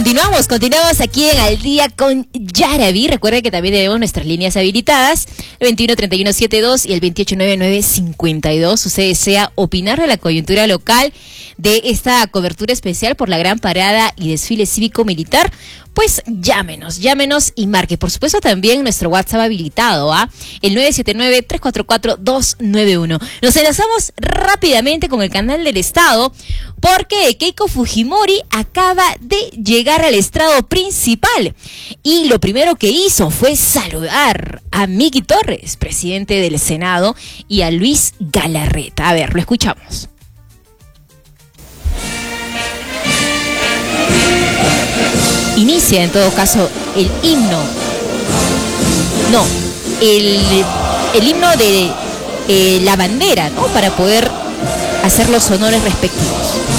Continuamos aquí en Al Día con Yaraví. Recuerden que también tenemos nuestras líneas habilitadas, el 21-3172 y el 2899-52. Usted desea opinar de la coyuntura local de esta cobertura especial por la gran parada y desfile cívico-militar. Pues llámenos y marque. Por supuesto también nuestro WhatsApp habilitado, el 979-344-291. Nos enlazamos rápidamente con el canal del Estado porque Keiko Fujimori acaba de llegar al estrado principal y lo primero que hizo fue saludar a Miki Torres, presidente del Senado, y a Luis Galarreta. A ver, lo escuchamos. Inicia en todo caso el himno, el himno de la bandera, ¿no? Para poder hacer los honores respectivos.